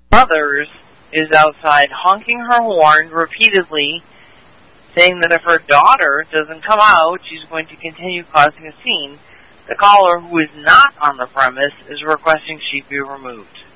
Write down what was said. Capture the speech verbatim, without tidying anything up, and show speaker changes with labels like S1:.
S1: Mothers is outside honking her horn repeatedly, saying that if her daughter doesn't come out, she's going to continue causing a scene. The caller, who is not on the premise, is requesting she be removed.